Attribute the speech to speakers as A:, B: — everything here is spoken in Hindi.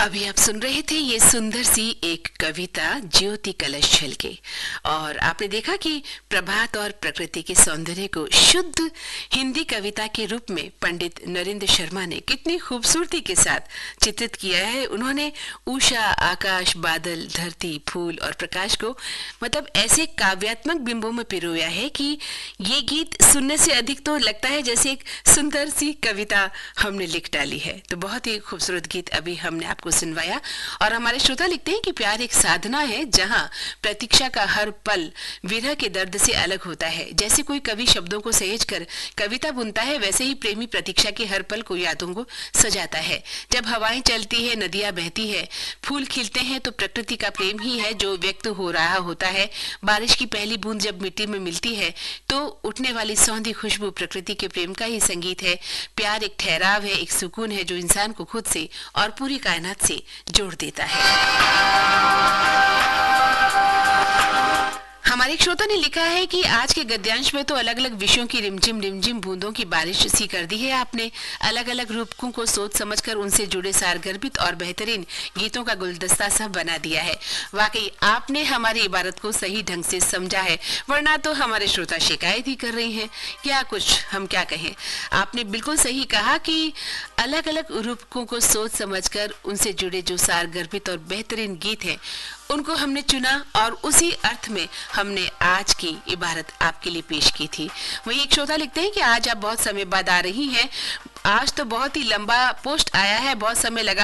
A: अभी आप सुन रहे थे ये सुंदर सी एक कविता ज्योति कलश झलके। और आपने देखा कि प्रभात और प्रकृति के सौंदर्य को शुद्ध हिंदी कविता के रूप में पंडित नरेंद्र शर्मा ने कितनी खूबसूरती के साथ चित्रित किया है। उन्होंने उषा, आकाश, बादल, धरती, फूल और प्रकाश को मतलब ऐसे काव्यात्मक बिंबों में पिरोया है कि ये गीत सुनने से अधिक तो लगता है जैसे एक सुंदर सी कविता हमने लिख डाली है। तो बहुत ही खूबसूरत गीत अभी हमने आपको सुनवाया। और हमारे श्रोता लिखते हैं कि प्यार एक साधना है जहां प्रतीक्षा का हर पल विरह के दर्द से अलग होता है। जैसे कोई कवि शब्दों को सहेज कर कविता बुनता है, वैसे ही प्रेमी प्रतीक्षा के हर पल को यादों को सजाता है। जब हवाएं चलती है, नदियां बहती है, फूल खिलते हैं तो प्रकृति का प्रेम ही है जो व्यक्त हो रहा होता है। बारिश की पहली बूंद जब मिट्टी में मिलती है तो उठने वाली सौंधी खुशबू प्रकृति के प्रेम का ही संगीत है। प्यार एक ठहराव है, एक सुकून है जो इंसान को खुद से और पूरी कायनात से जोड़ देता है। हमारे एक श्रोता ने लिखा है कि आज के गद्यांश में तो अलग अलग विषयों की रिमझिम बूंदों की बारिश सी कर दी है आपने। अलग अलग रूपकों को सोच समझकर उनसे जुड़े सारगर्भित और बेहतरीन गीतों का गुलदस्ता सा बना दिया है। वाकई आपने हमारी इबारत को सही ढंग से समझा है, वरना तो हमारे श्रोता शिकायत ही कर रही हैं। क्या कुछ हम क्या कहें। आपने बिल्कुल सही कहा कि अलग अलग रूपकों को सोच समझकर उनसे जुड़े जो सारगर्भित और बेहतरीन गीत हैं उनको हमने चुना और उसी अर्थ में हमने आज की इबारत आपके लिए पेश की थी। वही एक श्रोता लिखते हैं कि आज आप बहुत समय बाद आ रही हैं। आज तो बहुत ही लंबा पोस्ट आया है, बहुत समय लगा